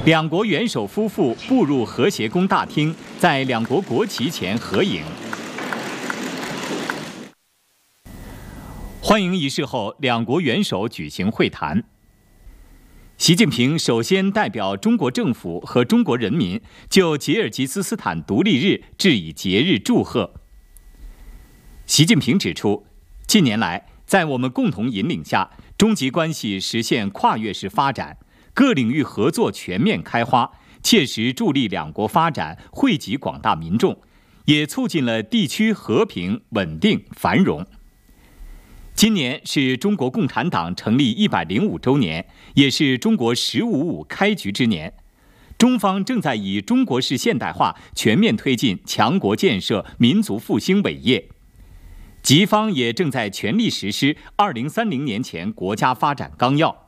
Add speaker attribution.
Speaker 1: 两国元首夫妇步入和谐宫大厅，在两国国旗前合影。欢迎仪式后，两国元首举行会谈。习近平首先代表中国政府和中国人民就吉尔吉斯斯坦独立日致以节日祝贺。习近平指出，近年来，在我们共同引领下，中吉关系实现跨越式发展，各领域合作全面开花，切实助力两国发展，惠及广大民众，也促进了地区和平、稳定、繁荣。今年是中国共产党成立105周年，也是中国“15+5”开局之年。中方正在以中国式现代化全面推进强国建设、民族复兴伟业。吉方也正在全力实施2030年前国家发展纲要。